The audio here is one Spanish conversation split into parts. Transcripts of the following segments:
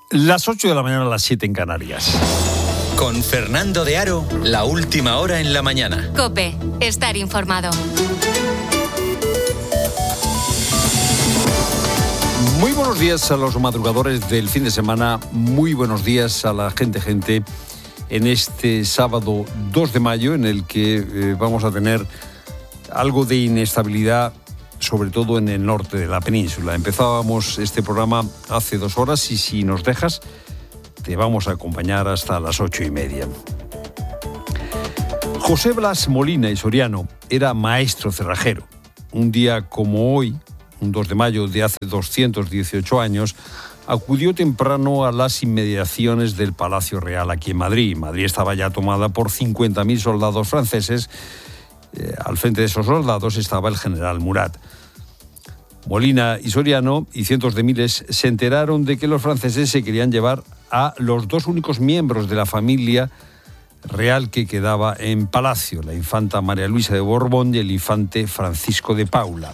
Las 8 de la mañana, las 7 en Canarias. Con Fernando de Aro, la última hora en la mañana. COPE, estar informado. Muy buenos días a los madrugadores del fin de semana. Muy buenos días a la gente en este sábado 2 de mayo, en el que vamos a tener algo de inestabilidad, sobre todo en el norte de la península. Empezábamos este programa hace 2 horas y si nos dejas, te vamos a acompañar hasta las 8:30. José Blas Molina y Soriano era maestro cerrajero. Un día como hoy, un 2 de mayo de hace 218 años, acudió temprano a las inmediaciones del Palacio Real aquí en Madrid. Madrid estaba ya tomada por 50.000 soldados franceses. Al frente de esos soldados estaba el general Murat. Molina y Soriano y cientos de miles se enteraron de que los franceses se querían llevar a los 2 únicos miembros de la familia real que quedaba en Palacio, la infanta María Luisa de Borbón y el infante Francisco de Paula.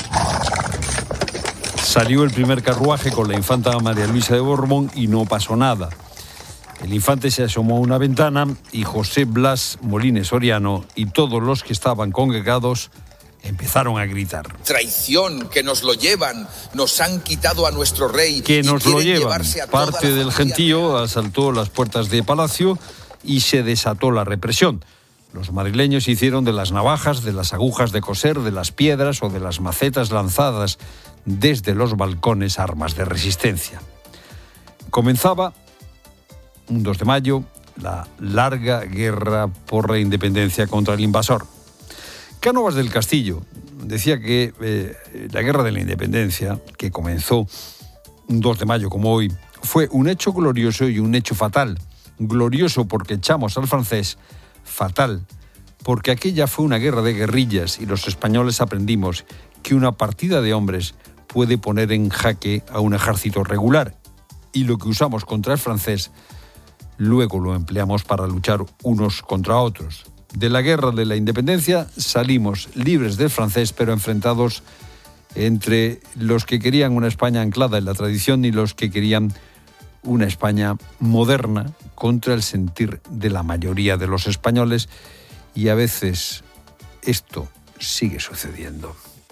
Salió el primer carruaje con la infanta María Luisa de Borbón y no pasó nada. El infante se asomó a una ventana y José Blas Molina y Soriano y todos los que estaban congregados empezaron a gritar. Traición, que nos lo llevan, nos han quitado a nuestro rey. Que nos lo llevan. Parte del gentío asaltó las puertas de Palacio y se desató la represión. Los madrileños hicieron de las navajas, de las agujas de coser, de las piedras o de las macetas lanzadas desde los balcones armas de resistencia. Comenzaba un 2 de mayo, la larga guerra por la independencia contra el invasor. Cánovas del Castillo decía que la guerra de la independencia, que comenzó un 2 de mayo como hoy, fue un hecho glorioso y un hecho fatal. Glorioso porque echamos al francés, fatal porque aquella fue una guerra de guerrillas y los españoles aprendimos que una partida de hombres puede poner en jaque a un ejército regular y lo que usamos contra el francés luego lo empleamos para luchar unos contra otros. De la guerra de la independencia salimos libres del francés, pero enfrentados entre los que querían una España anclada en la tradición y los que querían una España moderna contra el sentir de la mayoría de los españoles, y a veces esto sigue sucediendo.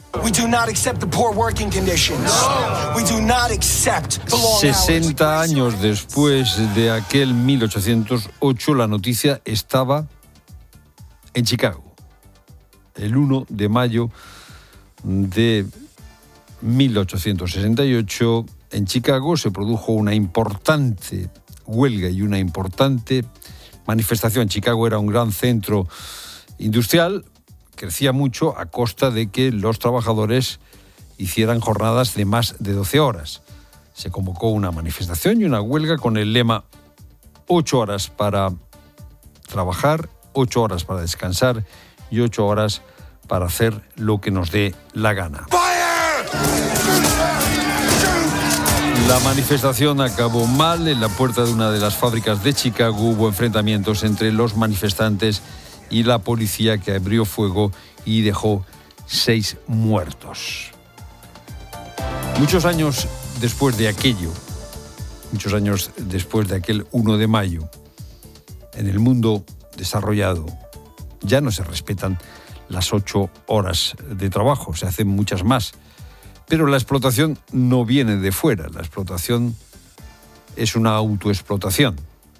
60 años después de aquel 1808, la noticia estaba en Chicago. El 1 de mayo de 1868, en Chicago se produjo una importante huelga y una importante manifestación. Chicago era un gran centro industrial, crecía mucho a costa de que los trabajadores hicieran jornadas de más de 12 horas. Se convocó una manifestación y una huelga con el lema 8 horas para trabajar, 8 horas para descansar y 8 horas para hacer lo que nos dé la gana. La manifestación acabó mal. En la puerta de una de las fábricas de Chicago hubo enfrentamientos entre los manifestantes y la policía, que abrió fuego y dejó 6 muertos. Muchos años después de aquello, muchos años después de aquel 1 de mayo, en el mundo desarrollado ya no se respetan las 8 horas de trabajo, se hacen muchas más. Pero la explotación no viene de fuera, la explotación es una autoexplotación.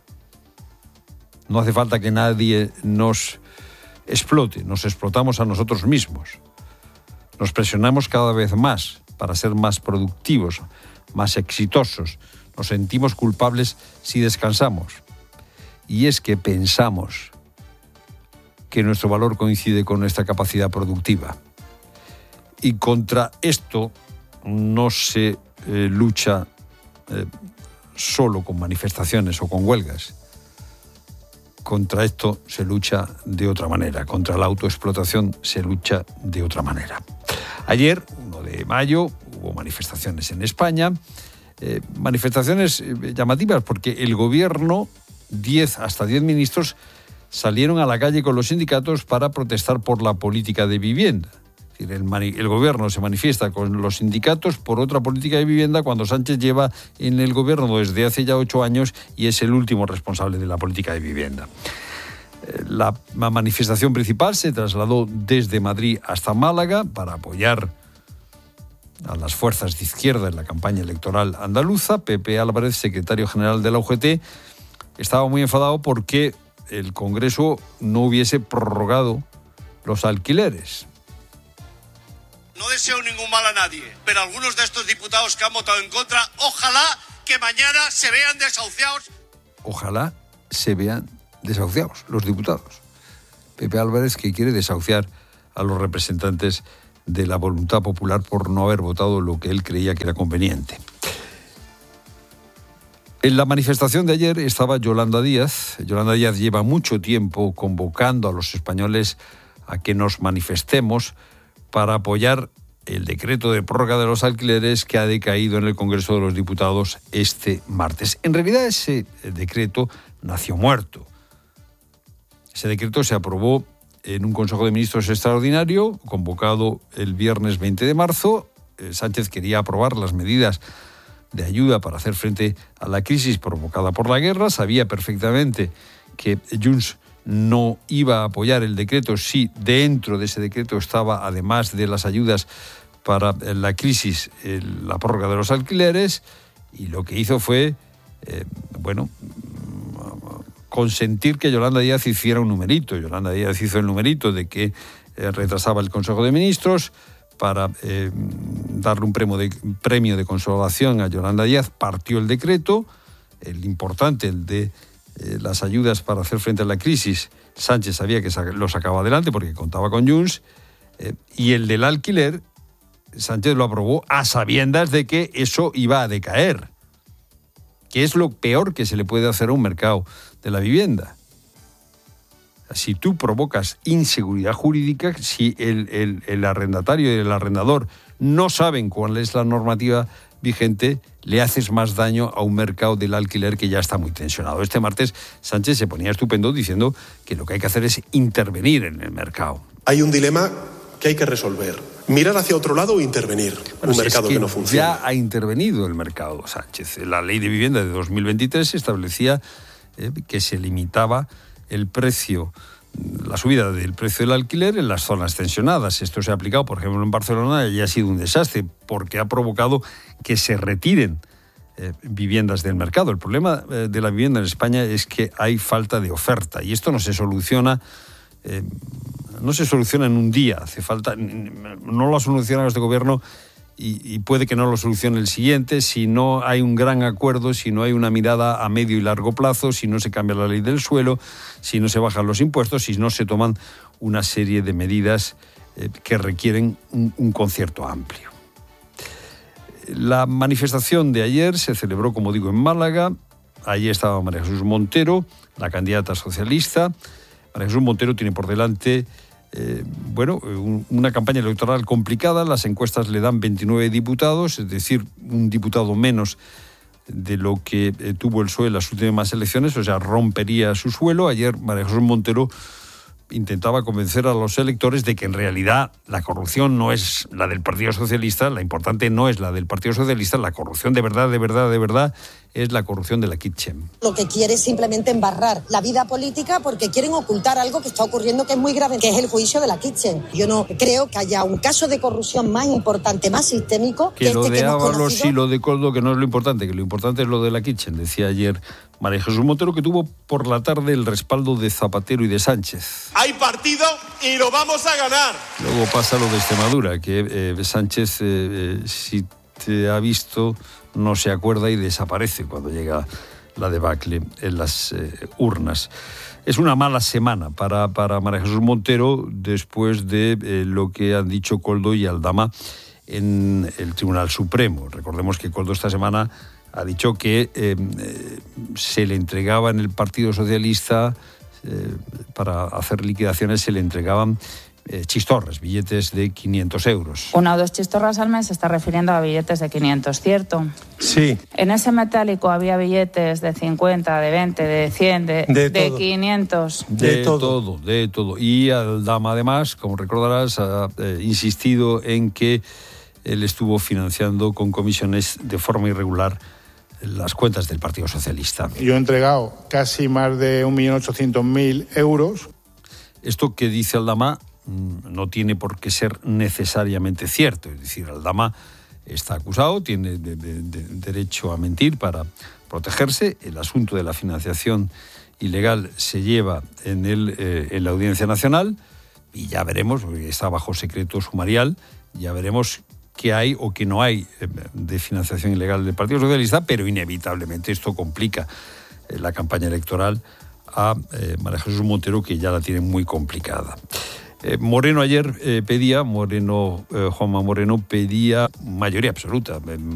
No hace falta que nadie nos explote, nos explotamos a nosotros mismos. Nos presionamos cada vez más para ser más productivos, más exitosos. Nos sentimos culpables si descansamos. Y es que pensamos que nuestro valor coincide con nuestra capacidad productiva. Y contra esto no se lucha solo con manifestaciones o con huelgas. Contra esto se lucha de otra manera. Contra la autoexplotación se lucha de otra manera. Ayer, 1 de mayo, hubo manifestaciones en España. Manifestaciones llamativas porque el gobierno, hasta 10 ministros, salieron a la calle con los sindicatos para protestar por la política de vivienda. El gobierno se manifiesta con los sindicatos por otra política de vivienda cuando Sánchez lleva en el gobierno desde hace ya 8 años y es el último responsable de la política de vivienda. La manifestación principal se trasladó desde Madrid hasta Málaga para apoyar a las fuerzas de izquierda en la campaña electoral andaluza. Pepe Álvarez, secretario general de la UGT, estaba muy enfadado porque el Congreso no hubiese prorrogado los alquileres. No deseo ningún mal a nadie, pero algunos de estos diputados que han votado en contra, ojalá que mañana se vean desahuciados. Ojalá se vean desahuciados los diputados. Pepe Álvarez, que quiere desahuciar a los representantes de la voluntad popular por no haber votado lo que él creía que era conveniente. En la manifestación de ayer estaba Yolanda Díaz. Yolanda Díaz lleva mucho tiempo convocando a los españoles a que nos manifestemos para apoyar el decreto de prórroga de los alquileres que ha decaído en el Congreso de los Diputados este martes. En realidad ese decreto nació muerto. Ese decreto se aprobó en un Consejo de Ministros extraordinario, convocado el viernes 20 de marzo. Sánchez quería aprobar las medidas de ayuda para hacer frente a la crisis provocada por la guerra. Sabía perfectamente que Junts no iba a apoyar el decreto si dentro de ese decreto estaba, además de las ayudas para la crisis, la prórroga de los alquileres, y lo que hizo fue, consentir que Yolanda Díaz hiciera un numerito. Yolanda Díaz hizo el numerito de que retrasaba el Consejo de Ministros para darle un premio de consolación a Yolanda Díaz. Partió el decreto, el importante, el de las ayudas para hacer frente a la crisis. Sánchez sabía que lo sacaba adelante porque contaba con Junts, y el del alquiler, Sánchez lo aprobó a sabiendas de que eso iba a decaer, que es lo peor que se le puede hacer a un mercado de la vivienda. Si tú provocas inseguridad jurídica, si el arrendatario y el arrendador no saben cuál es la normativa vigente, le haces más daño a un mercado del alquiler que ya está muy tensionado. Este martes Sánchez se ponía estupendo diciendo que lo que hay que hacer es intervenir en el mercado. Hay un dilema que hay que resolver. Mirar hacia otro lado o intervenir. Un mercado que no funciona. Ya ha intervenido el mercado Sánchez. La ley de vivienda de 2023 establecía que se limitaba el precio, la subida del precio del alquiler en las zonas tensionadas. Esto se ha aplicado, por ejemplo, en Barcelona, y ha sido un desastre porque ha provocado que se retiren viviendas del mercado. El problema de la vivienda en España es que hay falta de oferta y esto no se soluciona en un día. Hace falta, no lo ha solucionado este gobierno y puede que no lo solucione el siguiente si no hay un gran acuerdo, si no hay una mirada a medio y largo plazo, si no se cambia la ley del suelo, si no se bajan los impuestos, si no se toman una serie de medidas que requieren un concierto amplio. La manifestación de ayer se celebró, como digo, en Málaga. Allí estaba María Jesús Montero, la candidata socialista. María Jesús Montero tiene por delante una campaña electoral complicada. Las encuestas le dan 29 diputados, es decir, un diputado menos de lo que tuvo el PSOE en las últimas elecciones, o sea, rompería su suelo. Ayer María Jesús Montero intentaba convencer a los electores de que en realidad la corrupción no es la del Partido Socialista, la importante no es la del Partido Socialista, la corrupción de verdad es la corrupción de la Kitchen. Lo que quiere es simplemente embarrar la vida política porque quieren ocultar algo que está ocurriendo que es muy grave, que es el juicio de la Kitchen. Yo no creo que haya un caso de corrupción más importante, más sistémico que lo de hemos Ábalos conocido. Y lo de Coldo, que no es lo importante, que lo importante es lo de la Kitchen, decía ayer María Jesús Montero, que tuvo por la tarde el respaldo de Zapatero y de Sánchez. Hay partido y lo vamos a ganar. Luego pasa lo de Extremadura, que Sánchez, si te ha visto, no se acuerda y desaparece cuando llega la debacle en las urnas. Es una mala semana para María Jesús Montero después de lo que han dicho Coldo y Aldama en el Tribunal Supremo. Recordemos que Coldo esta semana ha dicho que se le entregaba en el Partido Socialista, para hacer liquidaciones, se le entregaban chistorras, billetes de 500 euros. 1 o 2 chistorras al mes se está refiriendo a billetes de 500, ¿cierto? Sí. En ese metálico había billetes de 50, de 20, de 100, de 500. De todo. Y Aldama, además, como recordarás, ha insistido en que él estuvo financiando con comisiones de forma irregular las cuentas del Partido Socialista. Yo he entregado casi más de 1.800.000 euros. Esto que dice Aldama no tiene por qué ser necesariamente cierto. Es decir, Aldama está acusado, tiene derecho a mentir para protegerse. El asunto de la financiación ilegal se lleva en la Audiencia Nacional y ya veremos, porque está bajo secreto sumarial, ya veremos qué hay o qué no hay de financiación ilegal del Partido Socialista, pero inevitablemente esto complica la campaña electoral a María Jesús Montero, que ya la tiene muy complicada. Moreno ayer Juanma Moreno pedía mayoría absoluta.